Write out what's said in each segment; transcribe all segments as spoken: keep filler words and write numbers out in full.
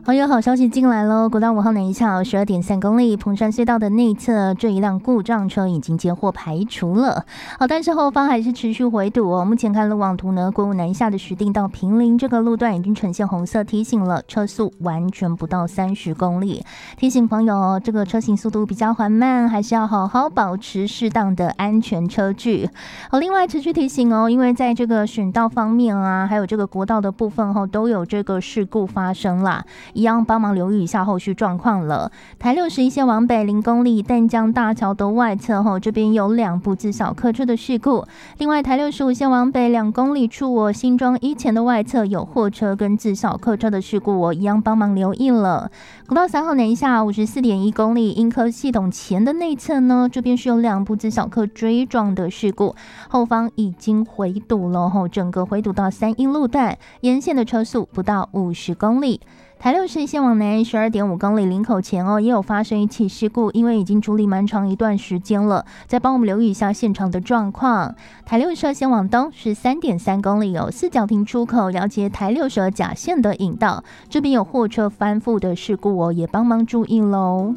好，有好消息进来喽！国道五号南一桥十二点三公里，彭山隧道的内侧这一辆故障车已经接获排除了。好，但是后方还是持续回堵哦。目前看路网图呢，国五南下的石碇到坪林这个路段已经呈现红色提醒了，车速完全不到三十公里。提醒朋友哦，这个车行速度比较缓慢，还是要好好保持适当的安全车距。好，另外持续提醒哦，因为在这个选道方面啊，还有这个国道的部分后，都有这个事故发生啦。一样帮忙留意一下后续状况了。台六十一线往北零公里淡江大桥的外侧后，这边有两部自小客车的事故。另外台六十五线往北两公里处我新庄一前的外侧有货车跟自小客车的事故，我一样帮忙留意了。国道三号南下五十四点一公里英科系统前的内侧呢，这边是有两部自小客追撞的事故，后方已经回堵了后，整个回堵到三英路段，沿线的车速不到五十公里。台六十一线往南十二点五公里林口前哦，也有发生一起事故，因为已经处理蛮长一段时间了，再帮我们留意一下现场的状况。台六十二线往东十三点三公里有四角亭出口了解台六十二甲线的引道，这边有货车翻覆的事故哦，也帮忙注意喽。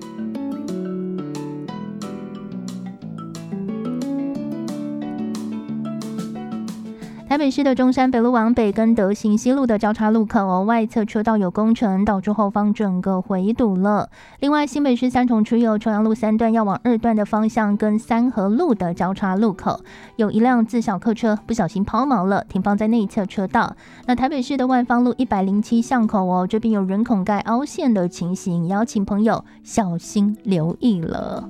台北市的中山北路往北跟德行西路的交叉路口哦，外侧车道有工程，导致后方整个回堵了。另外，新北市三重区有重阳路三段要往二段的方向跟三和路的交叉路口，有一辆自小客车不小心抛锚了，停放在内侧车道。那台北市的万芳路一百零七巷口哦，这边有人孔盖凹陷的情形，邀请朋友小心留意了。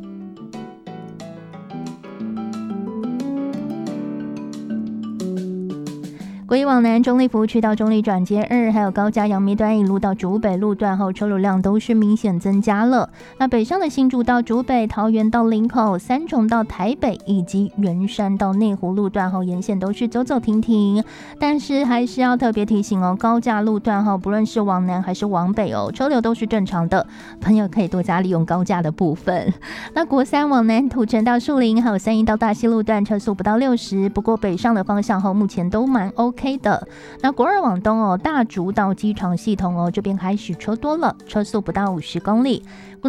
国一往南，中立服务区到中立转接二，还有高架阳明端一路到竹北路段后，车流量都是明显增加了。那北上的新竹到竹北、桃园到林口、三重到台北以及圆山到内湖路段后，沿线都是走走停停。但是还是要特别提醒哦，高架路段后，不论是往南还是往北哦，车流都是正常的，朋友可以多加利用高架的部分。那国三往南，土城到树林，还有三义到大溪路段，车速不到六十，不过北上的方向后，目前都蛮 OK。OK 的。那国二往东哦，大竹到机场系统哦，这边开始车多了，车速不到五十公里。